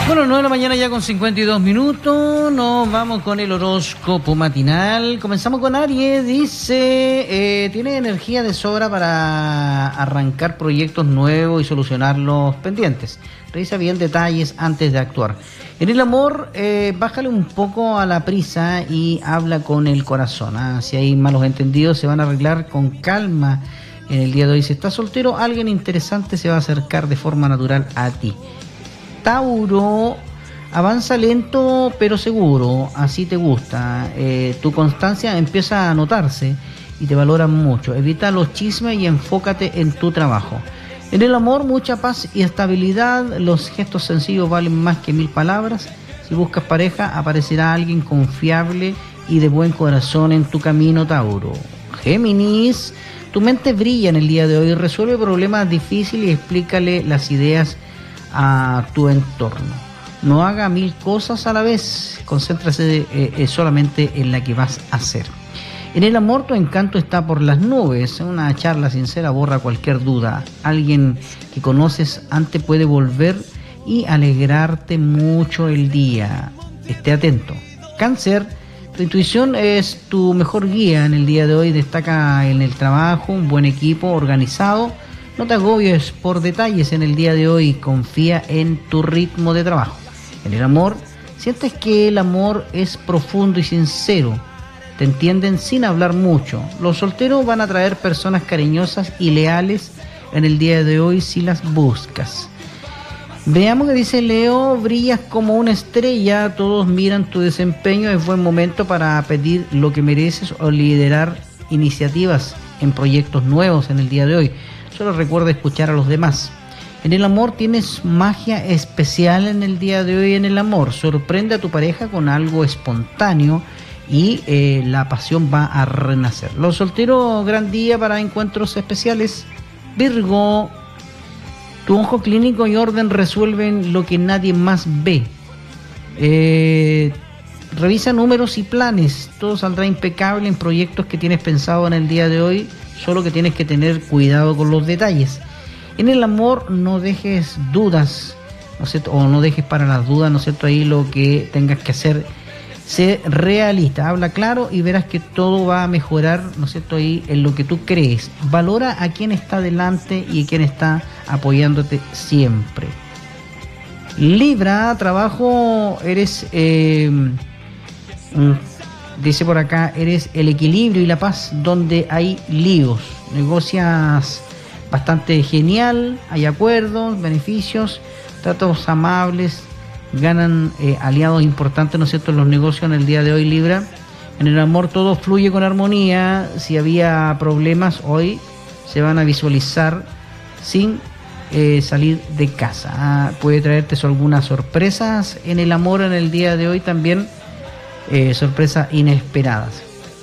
Bueno, 9 de la mañana ya con 52 minutos, nos vamos con el horóscopo matinal. Comenzamos con Aries, dice, tiene energía de sobra para arrancar proyectos nuevos y solucionar los pendientes. Revisa bien detalles antes de actuar. En el amor, bájale un poco a la prisa y habla con el corazón. Si hay malos entendidos, se van a arreglar con calma. En el día de hoy, si estás soltero, alguien interesante se va a acercar de forma natural a ti. Tauro, avanza lento pero seguro, así te gusta. Tu constancia empieza a notarse y te valoran mucho. Evita los chismes y enfócate en tu trabajo. En el amor, mucha paz y estabilidad. Los gestos sencillos valen más que 1000 palabras. Si buscas pareja, aparecerá alguien confiable y de buen corazón en tu camino, Tauro. Géminis, tu mente brilla en el día de hoy. Resuelve problemas difíciles y explícale las ideas a tu entorno. No haga 1000 cosas a la vez, concéntrase solamente en la que vas a hacer. En el amor, tu encanto está por las nubes. Una charla sincera borra cualquier duda. Alguien que conoces antes puede volver y alegrarte mucho el día. Esté atento. Cáncer, tu intuición es tu mejor guía en el día de hoy. Destaca en el trabajo, un buen equipo organizado. No te agobies por detalles en el día de hoy, confía en tu ritmo de trabajo. En el amor, sientes que el amor es profundo y sincero, te entienden sin hablar mucho. Los solteros van a traer personas cariñosas y leales en el día de hoy si las buscas. Veamos que dice Leo, brillas como una estrella, todos miran tu desempeño, es buen momento para pedir lo que mereces o liderar iniciativas en proyectos nuevos en el día de hoy. Solo recuerda escuchar a los demás. En el amor tienes magia especial en el día de hoy en el amor. Sorprende a tu pareja con algo espontáneo y la pasión va a renacer. Los solteros, gran día para encuentros especiales. Virgo, tu ojo clínico y orden resuelven lo que nadie más ve. Revisa números y planes. Todo saldrá impecable en proyectos que tienes pensado en el día de hoy. Solo que tienes que tener cuidado con los detalles. En el amor no dejes dudas, ¿no es cierto? O no dejes para las dudas, ¿no es cierto? Ahí lo que tengas que hacer, sé realista, habla claro y verás que todo va a mejorar, ¿no es cierto? Ahí en lo que tú crees. Valora a quien está delante y a quien está apoyándote siempre. Libra, trabajo, eres... dice por acá, eres el equilibrio y la paz donde hay líos. Negocias bastante genial, hay acuerdos, beneficios, tratos amables, ganan aliados importantes, ¿no es cierto?, en los negocios en el día de hoy, Libra. En el amor todo fluye con armonía. Si había problemas, hoy se van a visualizar sin salir de casa. Puede traerte algunas sorpresas en el amor en el día de hoy también. Sorpresas inesperadas.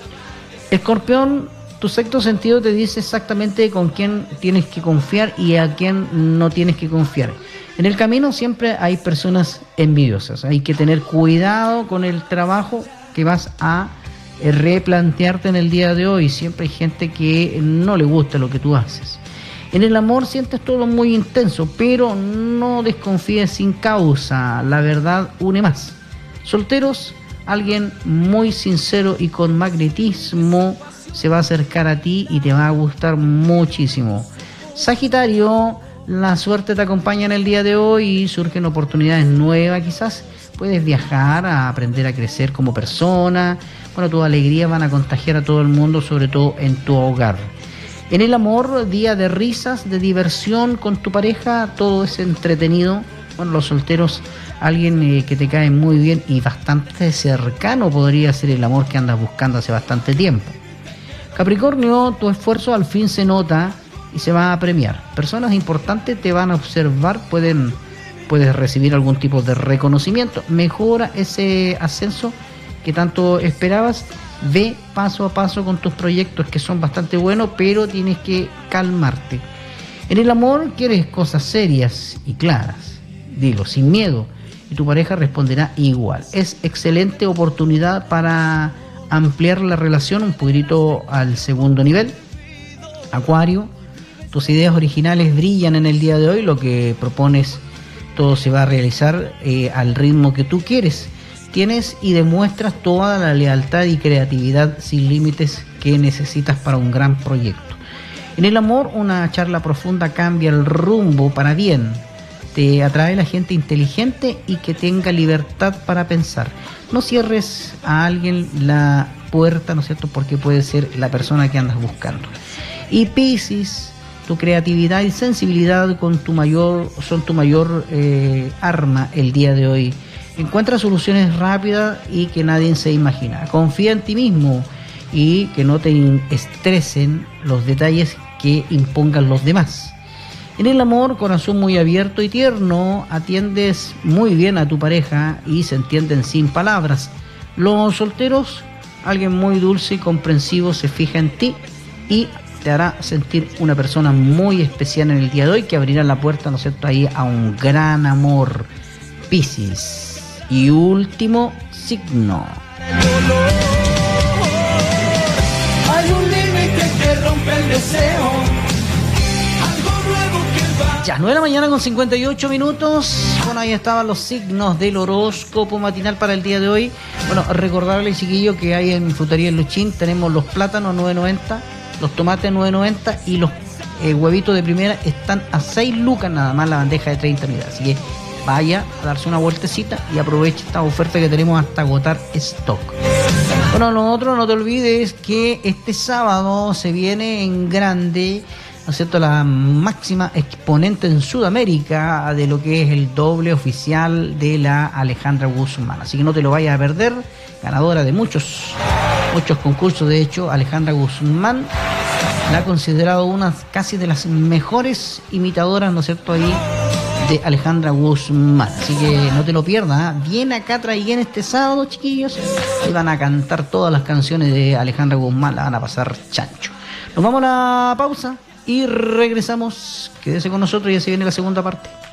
Escorpión, tu sexto sentido te dice exactamente con quién tienes que confiar y a quién no tienes que confiar. En el camino siempre hay personas envidiosas. Hay que tener cuidado con el trabajo que vas a replantearte en el día de hoy. Siempre hay gente que no le gusta lo que tú haces. En el amor sientes todo muy intenso, pero no desconfíes sin causa. La verdad une más. Solteros, alguien muy sincero y con magnetismo se va a acercar a ti y te va a gustar muchísimo. Sagitario, la suerte te acompaña en el día de hoy y surgen oportunidades nuevas. Quizás puedes viajar, a aprender a crecer como persona. Bueno, tu alegría van a contagiar a todo el mundo, sobre todo en tu hogar. En el amor, día de risas, de diversión con tu pareja, todo es entretenido. Bueno, los solteros, alguien que te cae muy bien y bastante cercano podría ser el amor que andas buscando hace bastante tiempo. Capricornio, tu esfuerzo al fin se nota y se va a premiar. Personas importantes te van a observar, puedes recibir algún tipo de reconocimiento. Mejora ese ascenso que tanto esperabas. Ve paso a paso con tus proyectos que son bastante buenos, pero tienes que calmarte. En el amor quieres cosas serias y claras. Dilo sin miedo y tu pareja responderá igual. Es excelente oportunidad para ampliar la relación un poquito al segundo nivel. Acuario, tus ideas originales brillan en el día de hoy. Lo que propones esto se va a realizar al ritmo que tú quieres. Tienes y demuestras toda la lealtad y creatividad sin límites que necesitas para un gran proyecto. En el amor, una charla profunda cambia el rumbo para bien. Te atrae la gente inteligente y que tenga libertad para pensar. No cierres a alguien la puerta, ¿no es cierto?, porque puede ser la persona que andas buscando. Y Piscis, tu creatividad y sensibilidad son tu mayor arma el día de hoy. Encuentra soluciones rápidas y que nadie se imagina. Confía en ti mismo y que no te estresen los detalles que impongan los demás. En el amor, corazón muy abierto y tierno, atiendes muy bien a tu pareja y se entienden sin palabras. Los solteros, alguien muy dulce y comprensivo se fija en ti y te hará sentir una persona muy especial en el día de hoy, que abrirá la puerta, ¿no es cierto?, ahí a un gran amor. Piscis. Y último signo. Hay un límite que rompe el deseo. Algo nuevo que va. Ya, 9 de la mañana con 58 minutos. Bueno, ahí estaban los signos del horóscopo matinal para el día de hoy. Bueno, recordarles, chiquillos, que hay en Frutería El Luchín tenemos los plátanos 9.90, los tomates 9.90 y los huevitos de primera están a 6 lucas nada más la bandeja de 30 unidades. Así que vaya a darse una vueltecita y aproveche esta oferta que tenemos hasta agotar stock. Bueno, lo otro, no te olvides que este sábado se viene en grande, ¿no es cierto?, la máxima exponente en Sudamérica de lo que es el doble oficial de la Alejandra Guzmán. Así que no te lo vayas a perder, ganadora de muchos concursos. De hecho, Alejandra Guzmán la ha considerado una casi de las mejores imitadoras, ¿no es cierto?, ahí de Alejandra Guzmán. Así que no te lo pierdas, ¿eh? Viene acá Traiguén este sábado, chiquillos, y van a cantar todas las canciones de Alejandra Guzmán, la van a pasar chancho. Nos vamos a la pausa y regresamos. Quédese con nosotros y ya se viene la segunda parte.